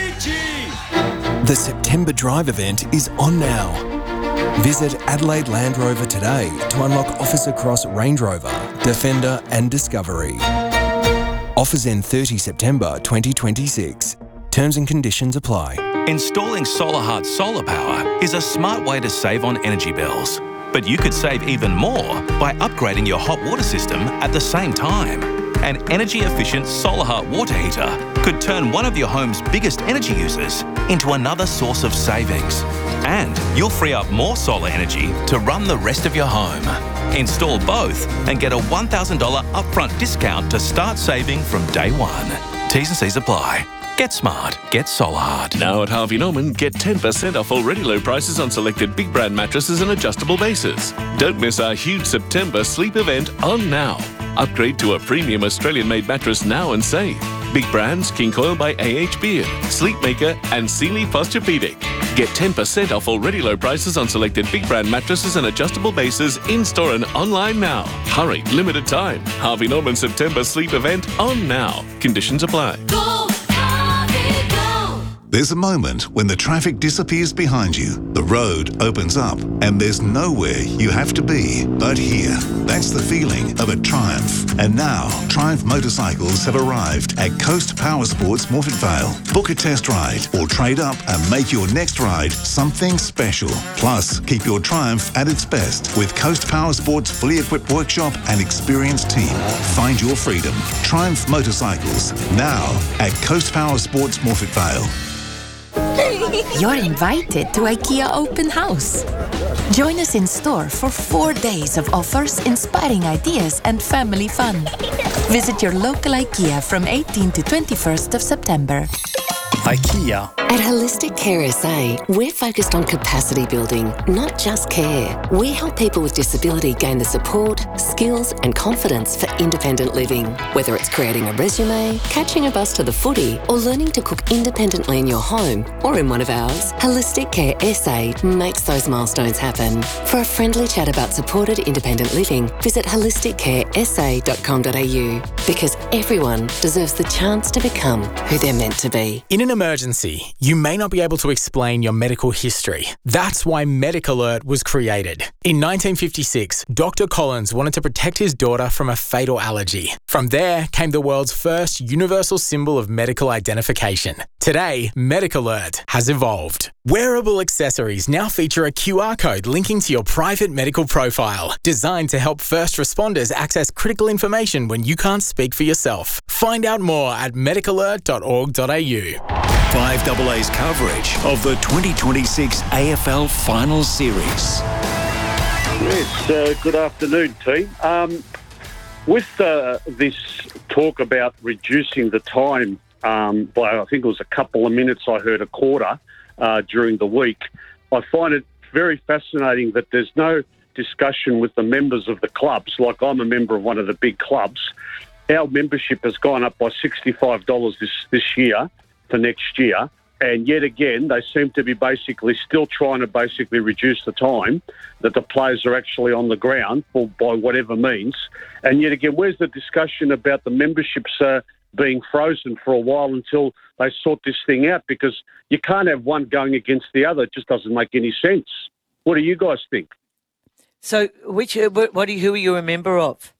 The September Drive event is on now. Visit Adelaide Land Rover today to unlock offers across Range Rover, Defender and Discovery. Offers end thirtieth September twenty twenty-six. Terms and conditions apply. Installing SolarHeart solar power is a smart way to save on energy bills. But you could save even more by upgrading your hot water system at the same time. An energy-efficient SolarHeart water heater could turn one of your home's biggest energy users into another source of savings. And you'll free up more solar energy to run the rest of your home. Install both and get a one thousand dollars upfront discount to start saving from day one. T's and C's apply. Get smart. Get SolarHeart. Now at Harvey Norman, get ten percent off already low prices on selected big brand mattresses and adjustable bases. Don't miss our huge September sleep event on now. Upgrade to a premium Australian-made mattress now and save. Big brands King Coil by A H Beard, Sleepmaker and Sealy Posturepedic. Get ten percent off already low prices on selected big brand mattresses and adjustable bases in-store and online now. Hurry, limited time. Harvey Norman September sleep event on now. Conditions apply. Go, Harvey, go. There's a moment when the traffic disappears behind you, the road opens up, and there's nowhere you have to be but here. That's the feeling of a Triumph. And now, Triumph motorcycles have arrived at Coast Power Sports Morphett Vale. Book a test ride or trade up and make your next ride something special. Plus, keep your Triumph at its best with Coast Power Sports' fully equipped workshop and experienced team. Find your freedom. Triumph motorcycles, now at Coast Power Sports Morphett Vale. You're invited to IKEA Open House. Join us in store for four days of offers, inspiring ideas and family fun. Visit your local IKEA from eighteenth to twenty-first of September. IKEA. At Holistic Care S A, we're focused on capacity building, not just care. We help people with disability gain the support, skills and confidence for independent living. Whether it's creating a resume, catching a bus to the footy, or learning to cook independently in your home or in one of ours, Holistic Care S A makes those milestones happen. For a friendly chat about supported independent living, visit holistic care s a dot com dot a u, because everyone deserves the chance to become who they're meant to be. In an emergency, you may not be able to explain your medical history. That's why Medic Alert was created. In nineteen fifty-six, Doctor Collins wanted to protect his daughter from a fatal allergy. From there came the world's first universal symbol of medical identification. Today, Medic Alert has evolved. Wearable accessories now feature a Q R code linking to your private medical profile, designed to help first responders access critical information when you can't speak for yourself. Find out more at medic alert dot org dot a u. five A A's coverage of the twenty twenty-six A F L Finals Series. Yes, uh, good afternoon, team. Um, with uh, this talk about reducing the time um, by, I think it was a couple of minutes, I heard a quarter uh, during the week, I find it very fascinating that there's no discussion with the members of the clubs. Like, I'm a member of one of the big clubs. Our membership has gone up by sixty-five dollars this, this year for next year. And yet again, they seem to be basically still trying to basically reduce the time that the players are actually on the ground for, by whatever means. And yet again, where's the discussion about the memberships uh, being frozen for a while until they sort this thing out? Because you can't have one going against the other. It just doesn't make any sense. What do you guys think? So, which uh, what do you, who are you a member of?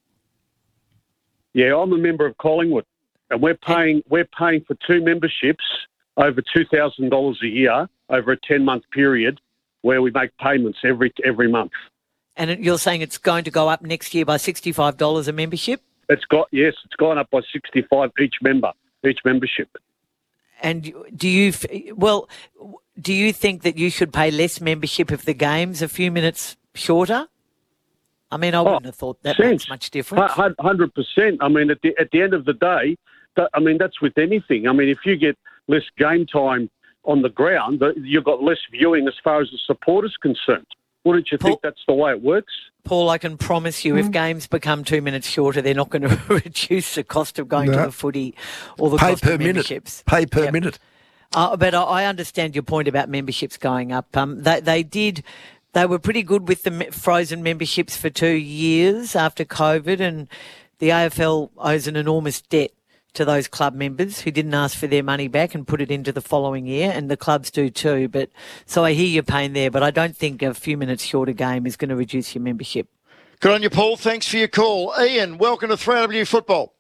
Yeah, I'm a member of Collingwood, and we're paying we're paying for two memberships over two thousand dollars a year over a ten-month period, where we make payments every every month. And you're saying it's going to go up next year by sixty-five dollars a membership? It's got yes, it's gone up by sixty-five each member, each membership. And do you well, do you think that you should pay less membership if the game's a few minutes shorter? I mean, I wouldn't oh, have thought that makes much difference. one hundred percent. I mean, at the at the end of the day, that, I mean, that's with anything. I mean, if you get less game time on the ground, you've got less viewing as far as the support is concerned. Wouldn't you Paul, think that's the way it works? Paul, I can promise you, mm. if games become two minutes shorter, they're not going to reduce the cost of going no. to the footy or the Pay cost per of minute. memberships. Pay per yep. minute. Uh, but I, I understand your point about memberships going up. Um, they, they did They were pretty good with the me- frozen memberships for two years after COVID, and the A F L owes an enormous debt to those club members who didn't ask for their money back and put it into the following year, and the clubs do too. But so I hear your pain there, but I don't think a few minutes shorter game is going to reduce your membership. Good on you, Paul. Thanks for your call. Ian, welcome to three W Football.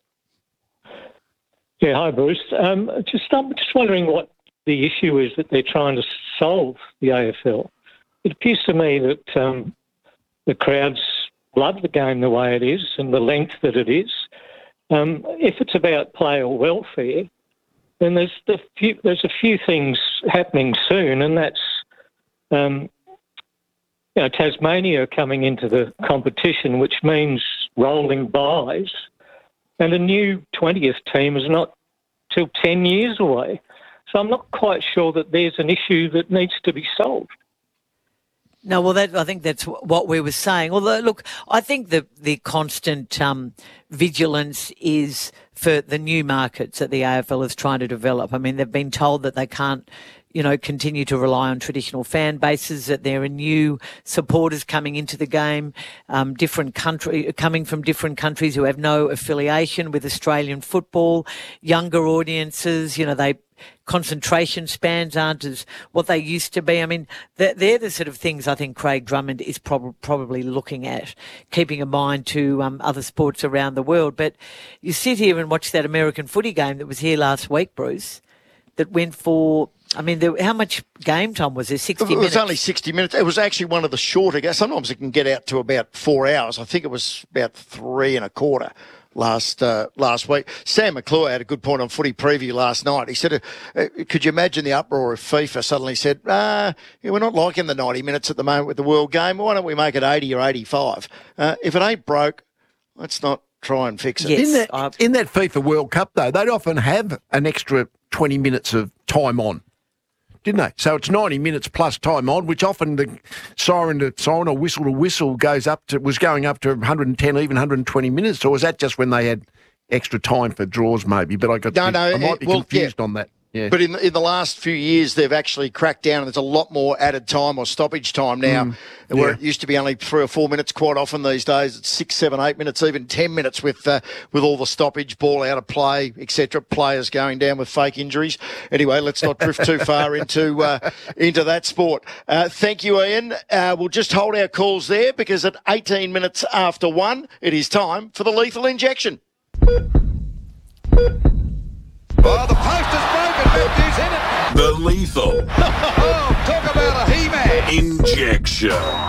Yeah, hi, Bruce. Um, just, I'm just wondering what the issue is that they're trying to solve, the A F L. It appears to me that um, the crowds love the game the way it is and the length that it is. Um, if it's about player welfare, then there's the few, there's a few things happening soon, and that's um, you know, Tasmania coming into the competition, which means rolling buys, and a new twentieth team is not till ten years away. So I'm not quite sure that there's an issue that needs to be solved. No, well, that, I think that's what we were saying. Although, look, I think the the constant um, vigilance is for the new markets that the A F L is trying to develop. I mean, they've been told that they can't, you know, continue to rely on traditional fan bases, that there are new supporters coming into the game, um, different country, coming from different countries who have no affiliation with Australian football, younger audiences, you know, they concentration spans aren't as what they used to be. I mean, they're, they're the sort of things I think Craig Drummond is prob- probably looking at, keeping in mind to um, other sports around the world. But you sit here and watch that American footy game that was here last week, Bruce, that went for... I mean, there, how much game time was there? sixty minutes? It was only sixty minutes. It was actually one of the shorter games. Sometimes it can get out to about four hours. I think it was about three and a quarter last uh, last week. Sam McClure had a good point on Footy Preview last night. He said, uh, could you imagine the uproar if FIFA suddenly said, ah, yeah, we're not liking the ninety minutes at the moment with the World Game. Why don't we make it eighty or eighty-five? Uh, if it ain't broke, let's not try and fix it. Yes, in, that, in that FIFA World Cup, though, they'd often have an extra twenty minutes of time on, didn't they? So it's ninety minutes plus time on, which often the siren to siren or whistle to whistle goes up to was going up to one hundred ten, even one hundred twenty minutes. Or was that just when they had extra time for draws, maybe? But I got no, to, no, I might be well, confused yeah. on that. Yeah. But in the, in the last few years, they've actually cracked down, and there's a lot more added time or stoppage time now, Mm, where yeah. it used to be only three or four minutes. Quite often these days, it's six, seven, eight minutes, even ten minutes with uh, with all the stoppage, ball out of play, et cetera. Players going down with fake injuries. Anyway, let's not drift too far into uh, into that sport. Uh, thank you, Ian. Uh, we'll just hold our calls there because at eighteen minutes after one, it is time for the lethal injection. Oh, the post is broken. Matthews hit it. The lethal Talk about a He-Man. injection.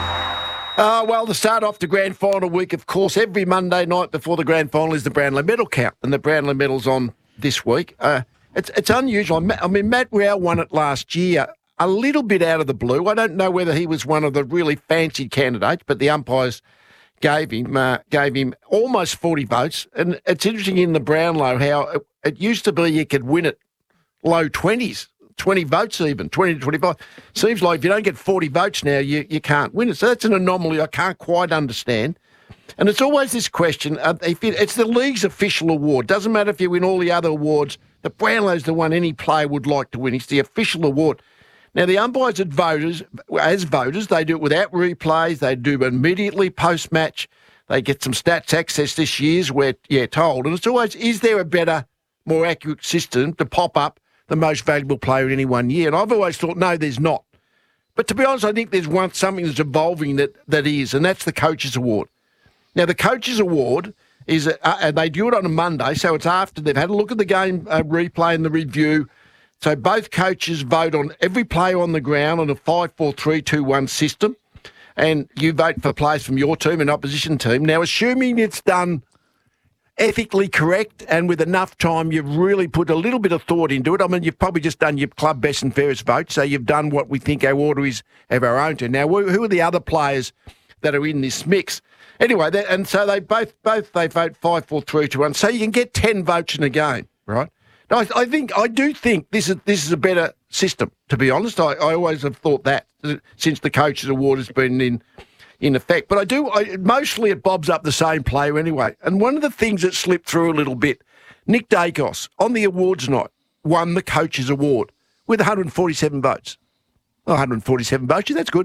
Uh, well, to start off the grand final week, of course, every Monday night before the grand final is the Brownlow Medal count, and the Brownlow Medal's on this week. Uh, it's it's unusual. I mean, Matt Rowell won it last year, a little bit out of the blue. I don't know whether he was one of the really fancy candidates, but the umpires gave him uh, gave him almost forty votes. And it's interesting in the Brownlow how it, it used to be you could win it low twenties. twenty votes even, twenty to twenty-five. Seems like if you don't get forty votes now, you, you can't win it. So that's an anomaly I can't quite understand. And it's always this question, uh, if it, it's the league's official award. Doesn't matter if you win all the other awards, the Brownlow's the one any player would like to win. It's the official award. Now, the umpires as voters, as voters, they do it without replays. They do it immediately post-match. They get some stats access this year's, we're yeah, told. And it's always, is there a better, more accurate system to pop up the most valuable player in any one year? And I've always thought, no, there's not. But to be honest, I think there's one something that's evolving that, that is, and that's the Coaches Award. Now, the Coaches Award is, uh, uh, they do it on a Monday, so it's after they've had a look at the game uh, replay and the review. So both coaches vote on every player on the ground on a five four three two one system, and you vote for players from your team and opposition team. Now, assuming it's done ethically correct and with enough time, you've really put a little bit of thought into it. I mean, you've probably just done your club best and fairest vote, so you've done what we think our order is of our own to. Now, who are the other players that are in this mix? Anyway, they, and so they both both they vote five four three two one, so you can get ten votes in a game, right? Now, I, I think I do think this is this is a better system. To be honest, I, I always have thought that since the Coaches Award has been in. in effect. But I do, I, mostly it bobs up the same player anyway. And one of the things that slipped through a little bit, Nick Dacos, on the awards night, won the Coaches Award with one hundred forty-seven votes. one hundred forty-seven votes, that's good.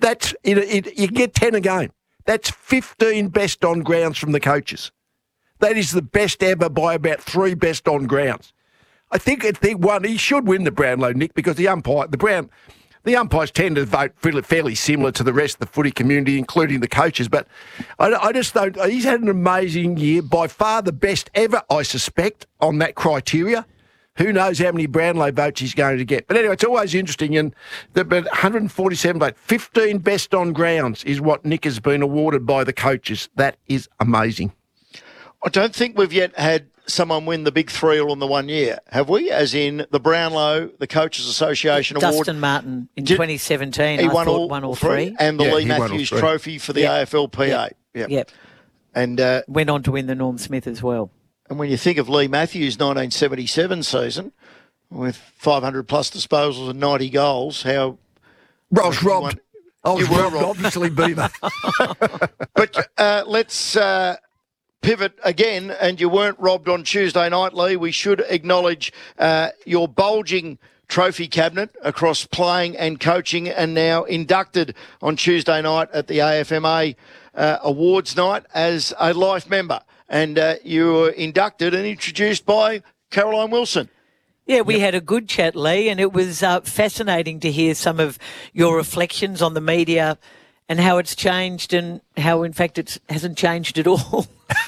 That's it, it, you get ten a game. That's fifteen best on grounds from the coaches. That is the best ever by about three best on grounds. I think I think one he should win the Brownlow, Nick, because the umpire the Brown the umpires tend to vote fairly similar to the rest of the footy community, including the coaches. But I, I just don't. He's had an amazing year, by far the best ever, I suspect, on that criteria. Who knows how many Brownlow votes he's going to get. But anyway, it's always interesting. And the, but one hundred forty-seven votes, fifteen best on grounds is what Nick has been awarded by the coaches. That is amazing. I don't think we've yet had someone win the big three all in the one year, have we? As in the Brownlow, the Coaches Association Dustin Award. Dustin Martin in Did, twenty seventeen, he I won thought all, won all three. three. And the yeah, Lee Matthews Trophy for the yep. A F L P A. Yep. Yep. yep. And uh, went on to win the Norm Smith as well. And when you think of Lee Matthews' nineteen seventy-seven season, with five hundred plus disposals and ninety goals, how... I was robbed. I was you were robbed, robbed. obviously, Beaver. But uh, let's uh, pivot again, and you weren't robbed on Tuesday night, Lee. We should acknowledge uh, your bulging trophy cabinet across playing and coaching, and now inducted on Tuesday night at the A F M A uh, Awards night as a life member. And uh, you were inducted and introduced by Caroline Wilson. Yeah, we yep. had a good chat, Lee, and it was uh, fascinating to hear some of your reflections on the media and how it's changed and how, in fact, it hasn't changed at all.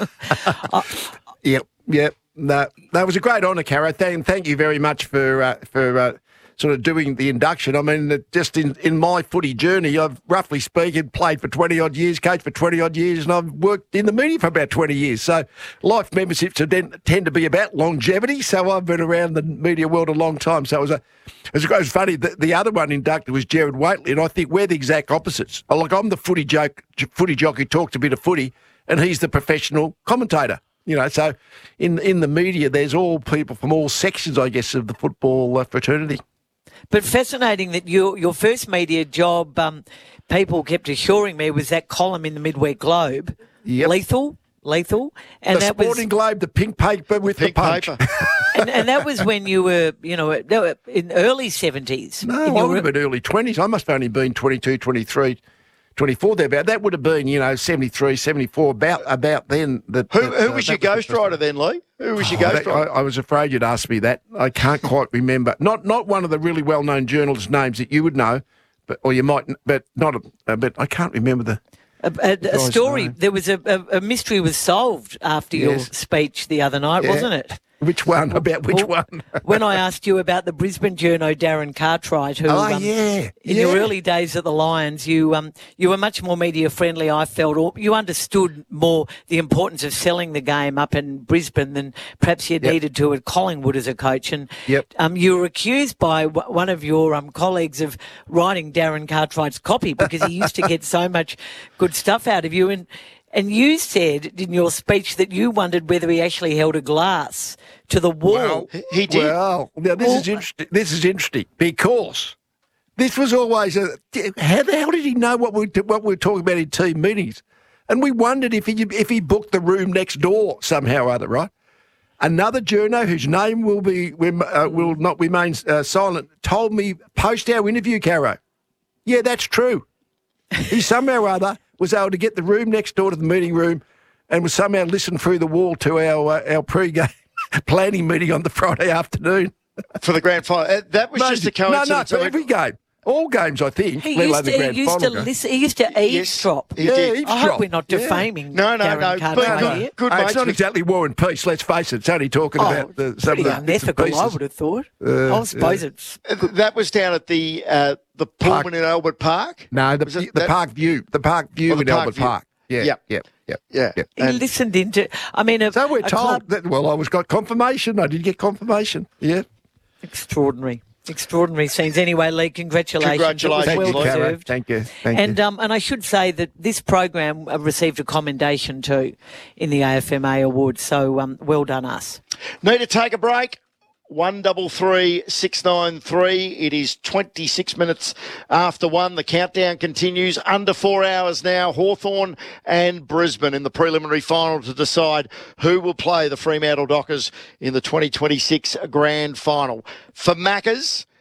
Yep, yep. No, that was a great honour, Caro. Thank, thank you very much for uh, for uh, sort of doing the induction. I mean, just in, in my footy journey, I've, roughly speaking, played for twenty-odd years, coached for twenty-odd years, and I've worked in the media for about twenty years. So life memberships tend to be about longevity, so I've been around the media world a long time. So it was, a, it was, it was funny. The, the other one inducted was Gerard Whateley, and I think we're the exact opposites. Like, I'm the footy, joke, footy jockey, talks a bit of footy, and he's the professional commentator. You know, so in in the media, there's all people from all sections, I guess, of the football uh, fraternity. But fascinating that your your first media job, um, people kept assuring me, was that column in the Midweek Globe. Yep. Lethal, lethal, and the that Sporting was Globe, the pink paper with the, the punch. and, and that was when you were, you know, in early seventies. No, I would have been early twenties. I must have only been twenty-two, twenty-three. twenty-four there about. That would have been, you know, seventy-three, sevenibfour, about about then. That, who that, who uh, was that your was ghostwriter then, Lee? Who was your oh, ghostwriter? I, I was afraid you'd ask me that. I can't quite remember. Not not one of the really well-known journalists' names that you would know, but or you might, but not. A, but I can't remember the. A, a, the a story. name. There was a, a, a mystery was solved after Yes. your speech the other night, Yeah. wasn't it? Which one? About which Well, one? When I asked you about the Brisbane journo Darren Cartwright, who Oh, um, yeah, in yeah. your early days at the Lions, you um, you were much more media friendly, I felt, or you understood more the importance of selling the game up in Brisbane than perhaps you Yep. needed to at Collingwood as a coach. And Yep. um, you were accused by w- one of your um, colleagues of writing Darren Cartwright's copy because he used to get so much good stuff out of you. And And you said in your speech that you wondered whether he actually held a glass to the wall. Well, he did. Well, now this is interesting. This is interesting because this was always a. How the hell did he know what we what we were talking about in team meetings? And we wondered if he if he booked the room next door somehow or other, right? Another journo whose name will be uh, will not remain uh, silent told me post our interview, Caro. Yeah, that's true. He somehow or other was able to get the room next door to the meeting room and was somehow listened through the wall to our uh, our pre-game planning meeting on the Friday afternoon. For the grand final. Uh, that was just a coincidence. No, no, for every game. All games, I think. He let used alone to, the grand he used final to game. listen. He used to eavesdrop. he Yeah, did. eavesdrop. I hope we're not Yeah. defaming. No, no, Darren no, Cartwright but- here. Good Hey, mates it's not with- exactly War and Peace, let's face it. It's only talking Oh, about the, some pretty of the bits and unethical, I pieces. would have thought. Uh, I suppose yeah. it's. Uh, That was down at the uh, the Park. Pullman in Albert Park. No, the, Was it the that- Park View. The Park View Oh, the in Park Albert View. Park. Yeah, Yep. yep, yep, Yeah. yep. He And- listened into. I mean, a, So we're a told club- that, well, I was got confirmation. I did get confirmation. Yeah. extraordinary, extraordinary scenes. Anyway, Lee, congratulations. Congratulations, It was Thank well you, Caro. deserved. Thank you. Thank and you. um, and I should say that this program uh, received a commendation too in the A F M A Awards. So um, well done, us. Need to take a break. One double three six nine three. It is twenty six minutes after one. The countdown continues. Under four hours now. Hawthorn and Brisbane in the preliminary final to decide who will play the Fremantle Dockers in the twenty twenty six grand final. For Maccas,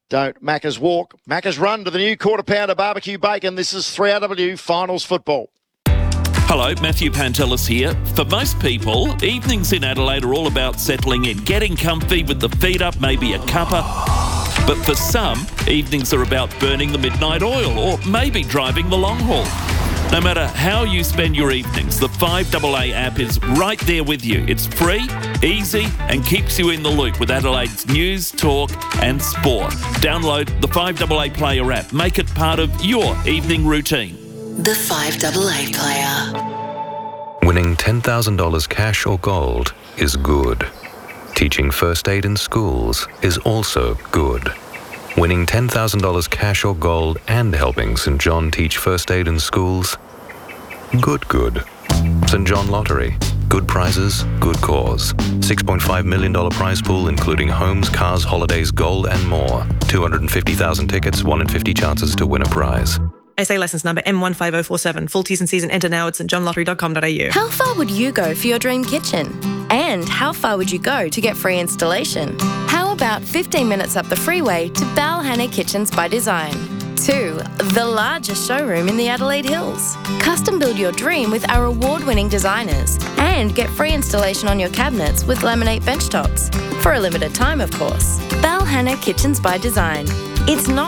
Don't Macca's walk. Macca's run to the new quarter pounder barbecue bacon. This is three R W Finals football. Hello, Matthew Pantelis here. For most people, evenings in Adelaide are all about settling in, getting comfy with the feet up, maybe a cuppa. But for some, evenings are about burning the midnight oil or maybe driving the long haul. No matter how you spend your evenings, the five A A app is right there with you. It's free, easy, and keeps you in the loop with Adelaide's news, talk, and sport. Download the five A A Player app. Make it part of your evening routine. The five A A Player. Winning ten thousand dollars cash or gold is good. Teaching first aid in schools is also good. Winning ten thousand dollars cash or gold and helping St John teach first aid in schools? Good, good. St John Lottery. Good prizes, good cause. six point five million dollars prize pool including homes, cars, holidays, gold and more. two hundred fifty thousand tickets, one in fifty chances to win a prize. S A licence number M one five zero four seven. Full T's and C's and enter now at st john lottery dot com dot a u. How far would you go for your dream kitchen? And how far would you go to get free installation? How about fifteen minutes up the freeway to Balhanna Kitchens by Design? Two, the largest showroom in the Adelaide Hills. Custom build your dream with our award-winning designers and get free installation on your cabinets with laminate benchtops. For a limited time, of course. Balhanna Kitchens by Design. It's not